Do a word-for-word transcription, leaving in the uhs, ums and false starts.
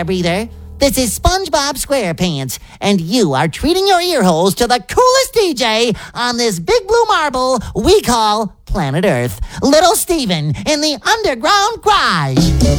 air breather. This is SpongeBob SquarePants, and you are treating your ear holes to the coolest D J on this big blue marble we call planet Earth, Little Steven in the underground garage.